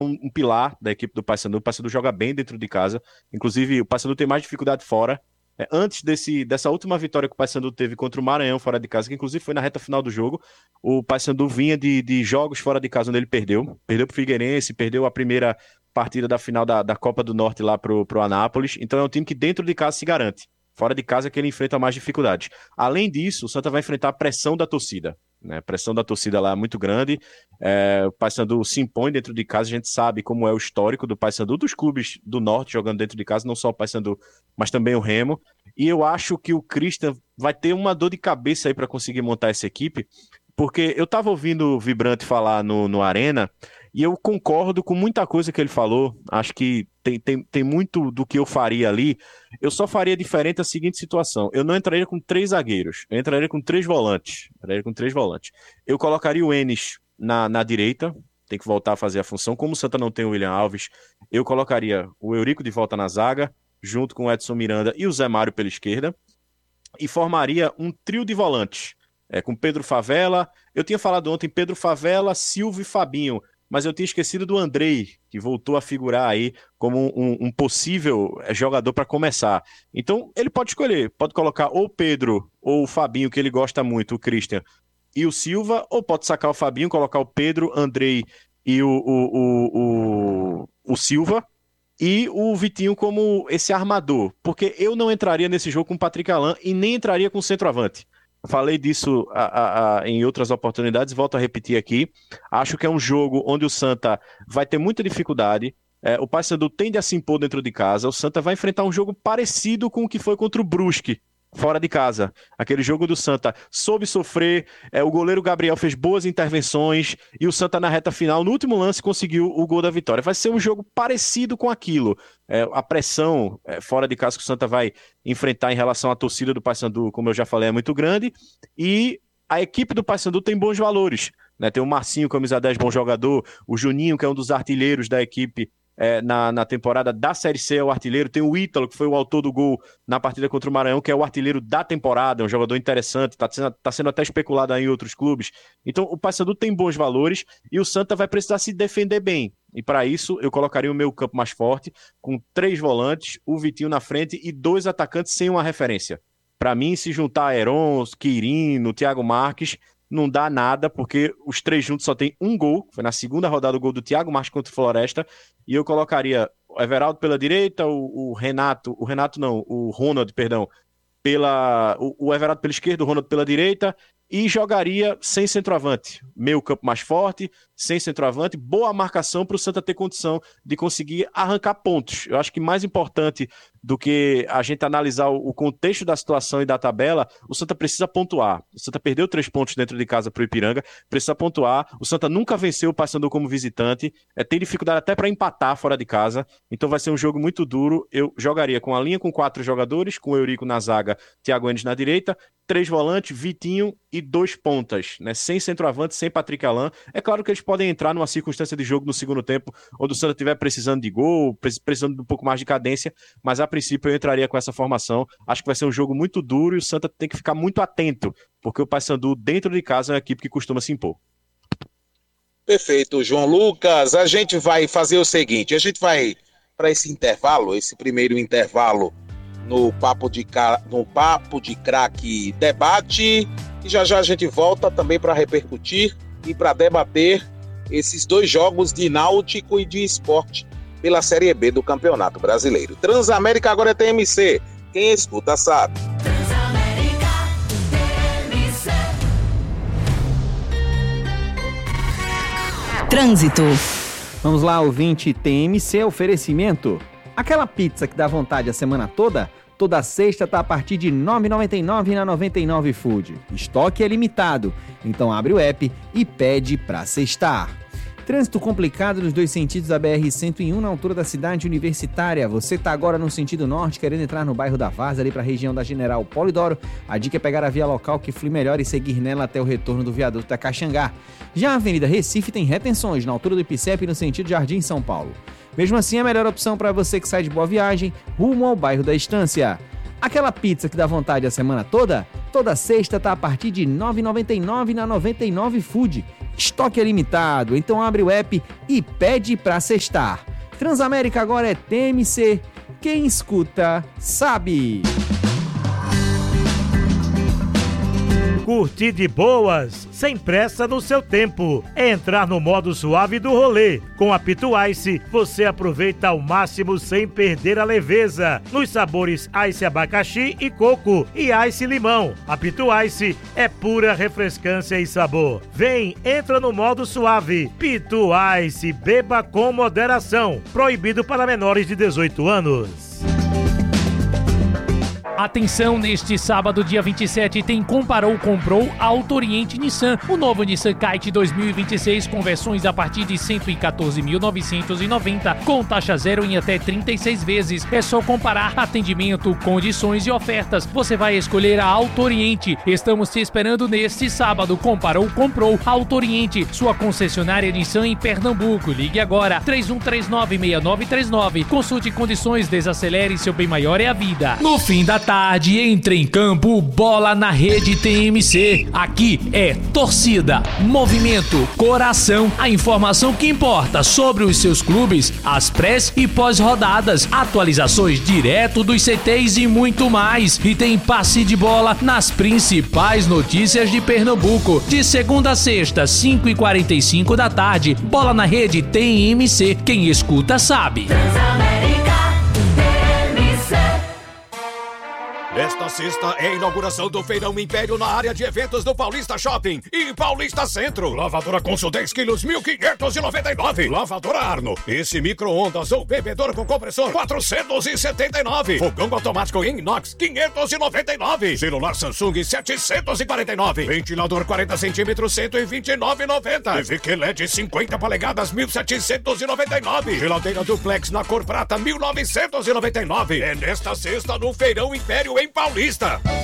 um pilar da equipe do Paysandu. O Paysandu joga bem dentro de casa. Inclusive, o Paysandu tem mais dificuldade fora. Antes dessa última vitória que o Paysandu teve contra o Maranhão fora de casa, que inclusive foi na reta final do jogo, o Paysandu vinha de jogos fora de casa onde ele perdeu. Perdeu pro Figueirense, perdeu a primeira partida da final da Copa do Norte lá pro Anápolis. Então é um time que dentro de casa se garante. Fora de casa é que ele enfrenta mais dificuldades. Além disso, o Santa vai enfrentar a pressão da torcida. Né? A pressão da torcida lá é muito grande. O Paysandu se impõe dentro de casa. A gente sabe como é o histórico do Paysandu, dos clubes do Norte jogando dentro de casa, não só o Paysandu, mas também o Remo. E eu acho que o Christian vai ter uma dor de cabeça aí para conseguir montar essa equipe, porque eu estava ouvindo o Vibrante falar no Arena e eu concordo com muita coisa que ele falou. Acho que tem muito do que eu faria ali. Eu só faria diferente a seguinte situação. Eu não entraria com 3 zagueiros. Eu entraria com 3 volantes. Eu colocaria o Enes na direita. Tem que voltar a fazer a função. Como o Santa não tem o William Alves, eu colocaria o Eurico de volta na zaga, junto com o Edson Miranda e o Zé Mário pela esquerda. E formaria um trio de volantes. Com Pedro Favela. Eu tinha falado ontem Pedro Favela, Silvio e Fabinho. Mas eu tinha esquecido do Andrei, que voltou a figurar aí como um possível jogador para começar. Então, ele pode escolher, pode colocar ou o Pedro ou o Fabinho, que ele gosta muito, o Christian, e o Silva, ou pode sacar o Fabinho, colocar o Pedro, Andrei e o Silva, e o Vitinho como esse armador. Porque eu não entraria nesse jogo com o Patrick Alan e nem entraria com o centroavante. Falei disso em outras oportunidades, volto a repetir aqui. Acho que é um jogo onde o Santa vai ter muita dificuldade. O Paysandu tende a se impor dentro de casa. O Santa vai enfrentar um jogo parecido com o que foi contra o Brusque, fora de casa. Aquele jogo do Santa soube sofrer, o goleiro Gabriel fez boas intervenções e o Santa na reta final, no último lance, conseguiu o gol da vitória. Vai ser um jogo parecido com aquilo. A pressão fora de casa que o Santa vai enfrentar em relação à torcida do Paysandu, como eu já falei, é muito grande. E a equipe do Paysandu tem bons valores. Né? Tem o Marcinho, camisa 10, bom jogador. O Juninho, que é um dos artilheiros da equipe na temporada da Série C, é o artilheiro. Tem o Ítalo, que foi o autor do gol na partida contra o Maranhão, que é o artilheiro da temporada, é um jogador interessante, está sendo até especulado aí em outros clubes. Então o Paysandu tem bons valores e o Santa vai precisar se defender bem. E para isso eu colocaria o meu campo mais forte, com 3 volantes, o Vitinho na frente e 2 atacantes sem uma referência. Para mim, se juntar Heron, Quirino, Thiago Marques, não dá nada, porque os 3 juntos só tem um gol. Foi na segunda rodada o gol do Thiago Marques contra o Floresta. E eu colocaria o Everaldo pela direita, o Ronald, perdão, o Everaldo pela esquerda, o Ronald pela direita, e jogaria sem centroavante. Meio campo mais forte, sem centroavante, boa marcação para o Santa ter condição de conseguir arrancar pontos. Eu acho que mais importante do que a gente analisar o contexto da situação e da tabela, o Santa precisa pontuar. O Santa perdeu 3 pontos dentro de casa para o Ipiranga, precisa pontuar. O Santa nunca venceu o Paysandu como visitante, tem dificuldade até para empatar fora de casa, então vai ser um jogo muito duro. Eu jogaria com a linha com 4 jogadores, com o Eurico na zaga, Thiago Enes na direita, 3 volantes, Vitinho e 2 pontas, né? Sem centroavante, sem Patrick Alan. É claro que eles podem entrar numa circunstância de jogo no segundo tempo, onde o Santa estiver precisando de gol, precisando de um pouco mais de cadência, mas a princípio eu entraria com essa formação. Acho que vai ser um jogo muito duro e o Santa tem que ficar muito atento, porque o Paysandu dentro de casa é uma equipe que costuma se impor. Perfeito, João Lucas. A gente vai fazer o seguinte, a gente vai para esse intervalo, esse primeiro intervalo no Papo de Craque Debate, e já a gente volta também para repercutir e para debater esses 2 jogos de Náutico e de Sport pela Série B do Campeonato Brasileiro. Transamérica agora é TMC, quem escuta sabe. Transamérica, TMC. Trânsito. Vamos lá, ouvinte TMC, oferecimento. Aquela pizza que dá vontade a semana toda? Toda sexta tá a partir de R$ 9,99 na 99 Food. Estoque é limitado, então abre o app e pede pra sextar. Trânsito complicado nos 2 sentidos da BR-101 na altura da cidade universitária. Você tá agora no sentido norte, querendo entrar no bairro da Várzea, ali pra região da General Polidoro. A dica é pegar a via local que flui melhor e seguir nela até o retorno do viaduto da Caxangá. Já a Avenida Recife tem retenções na altura do Ipicep no sentido Jardim São Paulo. Mesmo assim, a melhor opção para você que sai de Boa Viagem, rumo ao bairro da Estância. Aquela pizza que dá vontade a semana toda? Toda sexta tá a partir de R$ 9,99 na 99 Food. Estoque é limitado, então abre o app e pede pra cestar. Transamérica agora é TMC. Quem escuta, sabe. Curtir de boas, sem pressa no seu tempo. É entrar no modo suave do rolê. Com a Pito Ice, você aproveita ao máximo sem perder a leveza. Nos sabores Ice abacaxi e coco e Ice limão. A Pito Ice é pura refrescância e sabor. Vem, entra no modo suave. Pito Ice, beba com moderação. Proibido para menores de 18 anos. Atenção, neste sábado, dia 27, tem Comprou Auto Oriente Nissan. O novo Nissan Kite 2026 com versões a partir de R$ 114.990, com taxa zero em até 36 vezes. É só comparar atendimento, condições e ofertas. Você vai escolher a Auto Oriente. Estamos te esperando neste sábado. Comprou Auto Oriente, sua concessionária Nissan em Pernambuco. Ligue agora, 3139-6939. Consulte condições, desacelere, seu bem maior é a vida. No fim da tarde, entre em campo, bola na rede TMC. Aqui é torcida, movimento, coração, a informação que importa sobre os seus clubes, as pré e pós-rodadas, atualizações direto dos CTs e muito mais. E tem passe de bola nas principais notícias de Pernambuco. De segunda a sexta, 5h45 da tarde, bola na rede TMC. Quem escuta sabe. Esta sexta é a inauguração do Feirão Império na área de eventos do Paulista Shopping e Paulista Centro. Lavadora Consul 10 quilos, 1.599. Lavadora Arno, esse micro-ondas ou bebedor com compressor, 479. Fogão automático em inox, 599. Celular Samsung, 749. Ventilador 40 centímetros, 129,90. TV QLED 50 polegadas, 1.799. Geladeira duplex na cor prata, 1.999. É nesta sexta no Feirão Império em Paulista.